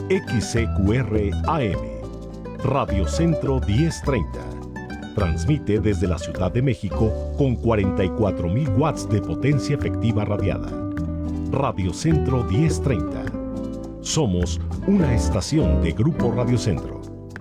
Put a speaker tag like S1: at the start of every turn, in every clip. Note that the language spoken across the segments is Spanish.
S1: XCQR AM, Radio Centro 1030. Transmite desde la Ciudad de México con 44.000 watts de potencia efectiva radiada. Radio Centro 1030. Somos una estación de Grupo Radio Centro.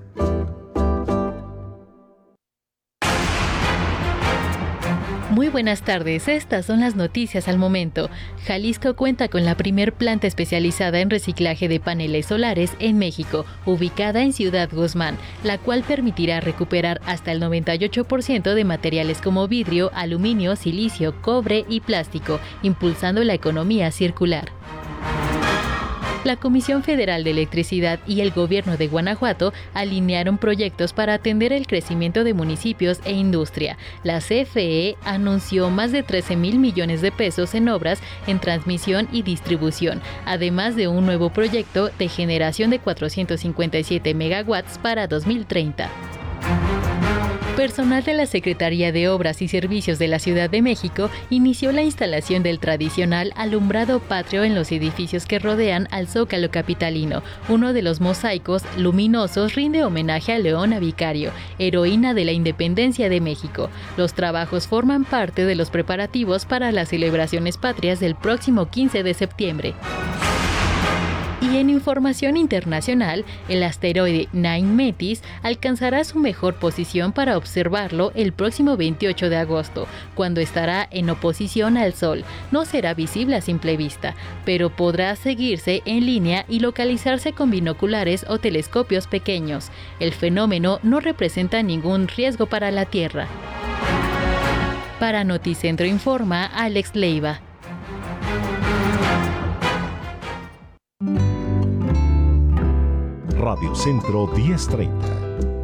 S2: Muy buenas tardes, estas son las noticias al momento. Jalisco cuenta con la primer planta especializada en reciclaje de paneles solares en México, ubicada en Ciudad Guzmán, la cual permitirá recuperar hasta el 98% de materiales como vidrio, aluminio, silicio, cobre y plástico, impulsando la economía circular. La Comisión Federal de Electricidad y el Gobierno de Guanajuato alinearon proyectos para atender el crecimiento de municipios e industria. La CFE anunció más de 13,000 millones de pesos en obras en transmisión y distribución, además de un nuevo proyecto de generación de 457 megawatts para 2030. Personal de la Secretaría de Obras y Servicios de la Ciudad de México inició la instalación del tradicional alumbrado patrio en los edificios que rodean al Zócalo capitalino. Uno de los mosaicos luminosos rinde homenaje a Leona Vicario, heroína de la independencia de México. Los trabajos forman parte de los preparativos para las celebraciones patrias del próximo 15 de septiembre. Y en información internacional, el asteroide Nine Metis alcanzará su mejor posición para observarlo el próximo 28 de agosto, cuando estará en oposición al Sol. No será visible a simple vista, pero podrá seguirse en línea y localizarse con binoculares o telescopios pequeños. El fenómeno no representa ningún riesgo para la Tierra. Para Noticentro informa Alex Leiva.
S1: Radio Centro 1030.